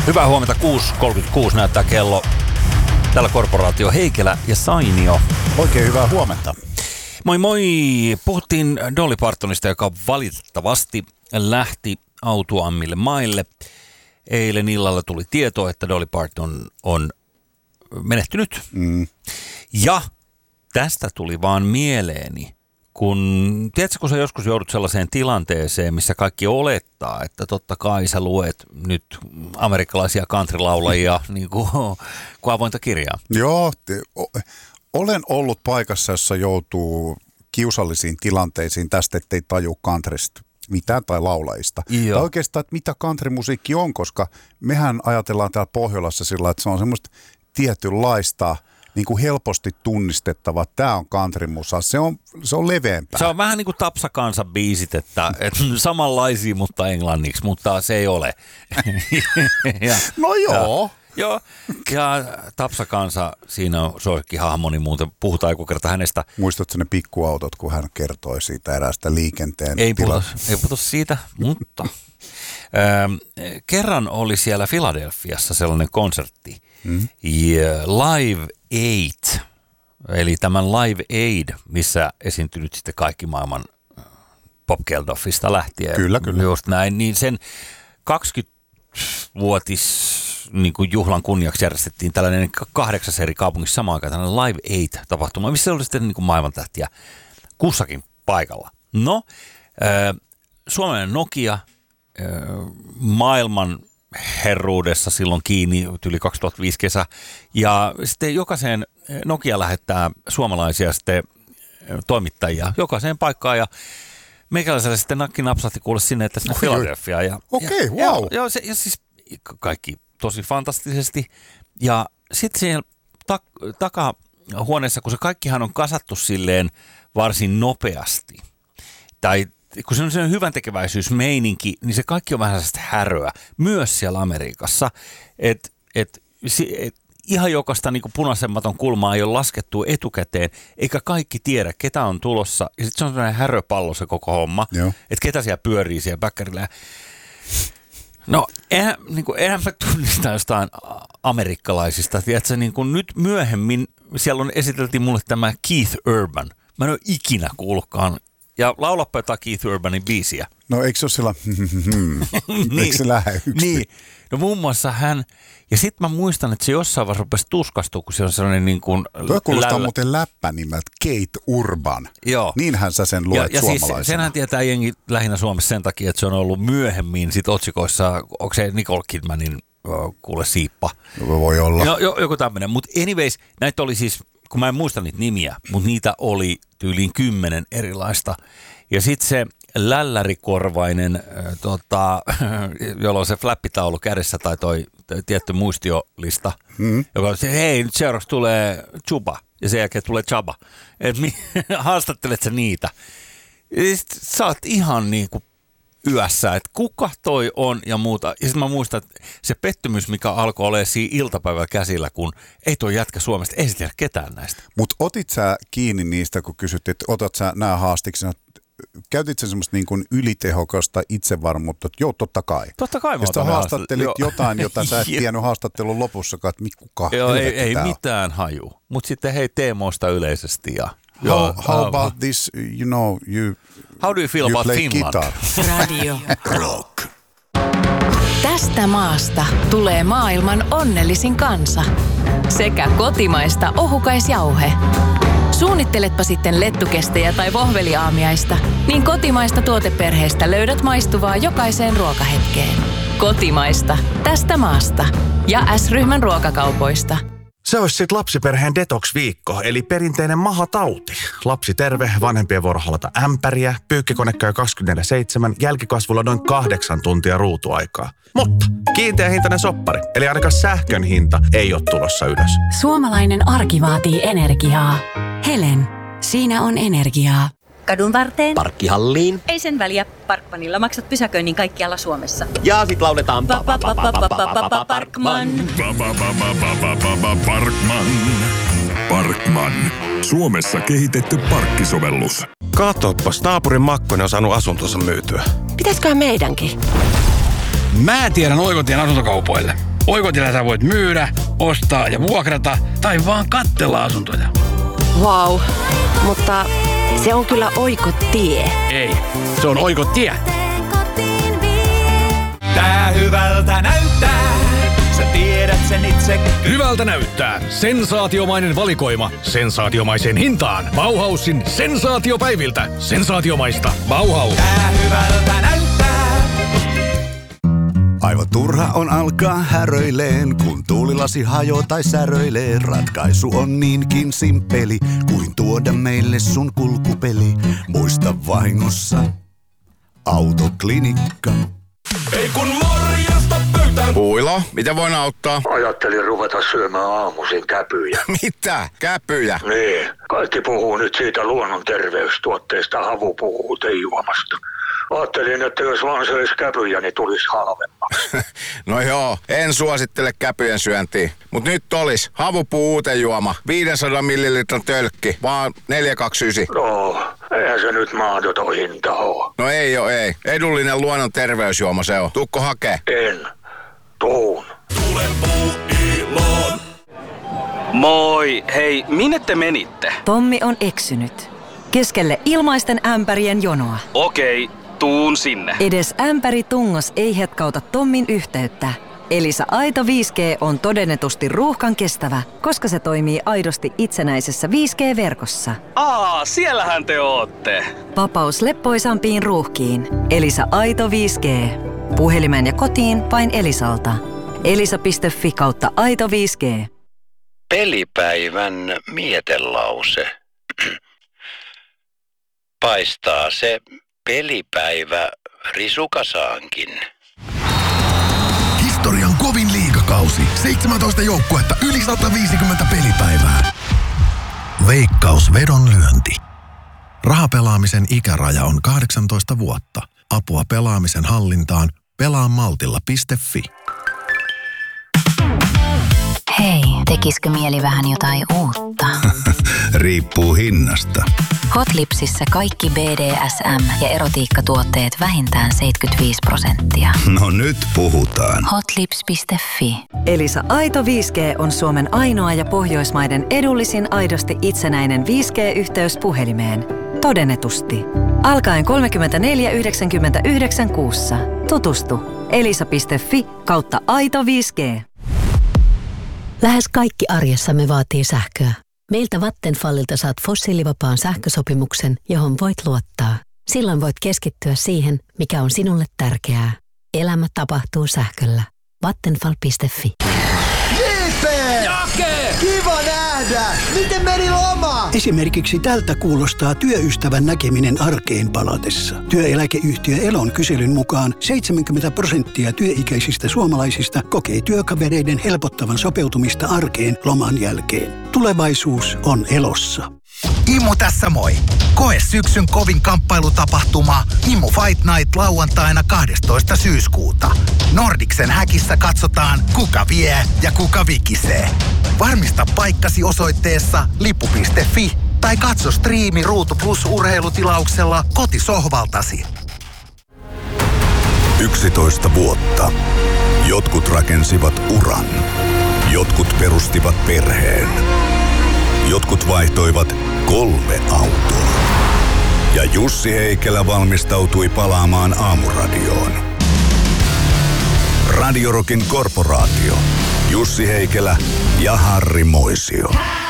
Hyvää huomenta, 6.36 näyttää kello. Täällä korporaatio Heikelä ja Sainio. Oikein hyvää huomenta. Moi moi! Puhuttiin Dolly Partonista, joka valitettavasti lähti autuammille maille. Eilen illalla tuli tieto, että Dolly Parton on menehtynyt. Ja tästä tuli vaan mieleeni, tiedätkö, kun sä joskus joudut sellaiseen tilanteeseen, missä kaikki olettaa, että totta kai sä luet nyt amerikkalaisia countrylaulajia niin kuin avointa kirjaa. Joo, olen ollut paikassa, jossa joutuu kiusallisiin tilanteisiin tästä, ettei taju countrysta mitään tai laulajista. Tai oikeastaan, että mitä countrymusiikki on, koska mehän ajatellaan täällä Pohjolassa sillä, että se on semmoista tietynlaista, niin kuin helposti tunnistettava, tämä on countrymusa, se on leveämpää. Se on vähän niin kuin Tapsa-kansan biisit, että samanlaisia, mutta englanniksi, mutta se ei ole. No joo. Joo, ja Tapsa-kansa, siinä on suosikkihahmoni, muuten puhutaan joku kerta hänestä. Muistatko ne pikkuautot, kun hän kertoi siitä eräästä liikenteen Ei puhuta siitä, mutta kerran oli siellä Filadelfiassa sellainen konsertti, Live Aid, eli tämän Live Aid, missä esiintynyt sitten kaikki maailman Bob Geldofista lähtien. Kyllä. Just näin, niin sen 20-vuotis niin kuin juhlan kunniaksi järjestettiin tällainen 8 eri kaupungissa samaan aikaan tällainen Live Aid-tapahtuma, missä oli sitten niin kuin maailmantähtiä kussakin paikalla. No, suomalainen Nokia maailman herruudessa silloin kiinni yli 2005 kesä. Ja sitten jokaiseen Nokia lähettää suomalaisia sitten toimittajia jokaiseen paikkaan ja meikäläiselle sitten nakki napsahti kuule sinne, että sinne Philadelphia. Okei, wow. Ja siis kaikki tosi fantastisesti. Ja sitten siellä takahuoneessa, kun se kaikkihan on kasattu silleen varsin nopeasti, tai kun se on sellainen hyväntekeväisyysmeininki, niin se kaikki on vähän sellaista häröä, myös siellä Amerikassa, että ihan jokaista niin kuin punaisemmaton kulmaa ei ole laskettu etukäteen, eikä kaikki tiedä, ketä on tulossa, ja sitten se on sellainen häröpallo se koko homma, että ketä siellä pyörii siellä päkkärillä. No, eihän mä tunnista jostain amerikkalaisista, tiedätkö, niin kuin nyt myöhemmin siellä esiteltiin mulle tämä Keith Urban, mä en ole ikinä kuullutkaan. Ja laulappa jotain Keith Urbanin biisiä. No eikö se ole sillä eikö se lähde yksin? Niin, no muun muassa hän, ja sitten mä muistan, että se jossain vaiheessa rupesi tuskastua, kun se on sellainen niin kuin tuo kuulostaa muuten läppänimeltä Kate Urban. Joo. Niinhän sä sen luet suomalaisena. Siis senhän tietää jengi lähinnä Suomessa sen takia, että se on ollut myöhemmin sit otsikoissa, onko se Nicole Kidmanin kuule siippa? Voi olla. Joku tämmöinen, mutta anyways, näitä oli siis, kun mä en muista niitä nimiä, mutta niitä oli tyyliin 10 erilaista. Ja sitten se lällärikorvainen, jolla on se flappitaulu kädessä tai toi tietty muistiolista, joka on se, hei nyt seuraavaksi tulee Chuba ja sen jälkeen tulee Chaba. Haastattelet sä niitä? Ja sit sä oot ihan niinku yössä, että kuka toi on ja muuta. Ja sitten mä muistan, että se pettymys, mikä alkoi olemaan siinä iltapäivällä käsillä, kun ei toi jätkä Suomesta, ei se tiedä ketään näistä. Mutta otit sä kiinni niistä, kun kysyttiin, että otat sä nämä haastiksena, käytit sä semmoista niin kuin ylitehokasta itsevarmuutta, että joo, totta kai. Totta kai mä otan. Ja haastattelit jotain, jota sä et tiennyt haastattelun lopussakaan, että kuka ei mitään haju. Mutta sitten hei teemoista yleisesti ja How about this, you know, how do you feel about Finland? Radio Rock. Tästä maasta tulee maailman onnellisin kansa. Sekä kotimaista ohukaisjauhe. Suunnitteletpa sitten lettukestejä tai vohveliaamiaista, niin kotimaista tuoteperheestä löydät maistuvaa jokaiseen ruokahetkeen. Kotimaista, tästä maasta. Ja S-ryhmän ruokakaupoista. Se olisi sitten lapsiperheen detox-viikko, eli perinteinen mahatauti. Lapsi terve, vanhempien vuoro halata ämpäriä, pyykkikone käy 24/7, jälkikasvulla noin 8 tuntia ruutuaikaa. Mutta kiinteähintainen soppari, eli ainakaan sähkön hinta ei ole tulossa ylös. Suomalainen arki vaatii energiaa. Helen, siinä on energiaa. Kadun varteen. Parkkihalliin. Ei sen väliä. Parkmanilla maksat pysäköinnin kaikkialla Suomessa. Ja sit lauletaan Parkman. Parkman. Suomessa kehitetty parkkisovellus. Katoppas, naapurin Makkonen on saanut asuntonsa myytyä. Pitäisköhän meidänkin? Mä tiedän oikotien asuntokaupoille. Oikotilla sä voit myydä, ostaa ja vuokrata tai vaan katsella asuntoja. Vau, mutta se on kyllä Oikotie. Ei, se on Oikotie. Tää hyvältä näyttää, sä tiedät sen itse. Hyvältä näyttää. Sensaatiomainen valikoima. Sensaatiomaiseen hintaan. Bauhausin sensaatiopäiviltä. Sensaatiomaista. Bauhaus. Tää hyvältä näyttää. Aivan turha on alkaa häröileen, kun tuulilasi hajoo tai säröilee. Ratkaisu on niinkin simppeli, kuin tuoda meille sun kulkupeli. Muista vahingossa Autoklinikka. Ei kun morjesta pöytään. Puilo, mitä voin auttaa? Ajattelin ruveta syömään aamuisin käpyjä. Mitä? Käpyjä? Niin. Kaikki puhuu nyt siitä luonnon terveystuotteesta, havu puhuu teijuamasta. Ajattelin, että jos vaan söisi käpyjä, niin tulisi halvemmaksi. No joo, en suosittele käpyjen syöntiä. Mut nyt olis havupuu uutejuoma, 500 millilitran tölkki, vaan 4,29. No, eihän se nyt mahdoton hinta oo. No ei oo, ei. Edullinen luonnon terveysjuoma se on. Tuukko hakee? En. Tuun. Tule Puuiloon. Moi, hei, minne te menitte? Tommi on eksynyt. Keskelle ilmaisten ämpärien jonoa. Okei, tuun sinne. Edes ämpäri tungos ei hetkauta Tommin yhteyttä. Elisa Aito 5G on todennetusti ruuhkan kestävä, koska se toimii aidosti itsenäisessä 5G-verkossa. Siellähän te ootte. Vapaus leppoisampiin ruuhkiin. Elisa Aito 5G. Puhelimeen ja kotiin vain Elisalta. elisa.fi/Aito 5G. Pelipäivän mietelause. Paistaa se pelipäivä risukasaankin. Historian kovin liigakausi. 17 joukkuetta, yli 150 pelipäivää. Veikkaus vedonlyönti. Rahapelaamisen ikäraja on 18 vuotta. Apua pelaamisen hallintaan. Pelaamaltilla.fi. Hei, tekisikö mieli vähän jotain uutta? Riippuu hinnasta. Hotlipsissä kaikki BDSM- ja erotiikkatuotteet vähintään 75%. No nyt puhutaan. Hotlips.fi. Elisa Aito 5G on Suomen ainoa ja Pohjoismaiden edullisin aidosti itsenäinen 5G-yhteys puhelimeen. Todennetusti. Alkaen 34,99 kuussa. Tutustu. elisa.fi/Aito 5G. Lähes kaikki arjessamme vaatii sähköä. Meiltä Vattenfallilta saat fossiilivapaan sähkösopimuksen, johon voit luottaa. Silloin voit keskittyä siihen, mikä on sinulle tärkeää. Elämä tapahtuu sähköllä. Vattenfall.fi. JP! Jake! Kiva nähdä! Miten meni loma? Esimerkiksi tältä kuulostaa työystävän näkeminen arkeen palatessa. Työeläkeyhtiö Elon kyselyn mukaan 70% työikäisistä suomalaisista kokee työkavereiden helpottavan sopeutumista arkeen loman jälkeen. Tulevaisuus on Elossa. Immu tässä moi! Koe syksyn kovin kamppailutapahtuma Immu Fight Night lauantaina 12. syyskuuta. Nordicsen häkissä katsotaan, kuka vie ja kuka vikisee. Varmista paikkasi osoitteessa lippu.fi tai katso striimi Ruutu Plus -urheilutilauksella kotisohvaltasi. 11 vuotta. Jotkut rakensivat uran. Jotkut perustivat perheen. Jotkut vaihtoivat 3 autoa. Ja Jussi Heikelä valmistautui palaamaan Aamuradioon. Radio Rockin korporaatio. Jussi Heikelä ja Harri Moisio.